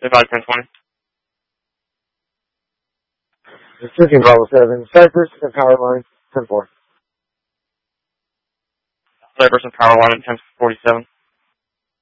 Advise 1020. Speaking Bravo 7, Cypress and Power Line 10-4. Cypress and Power Line at 1047.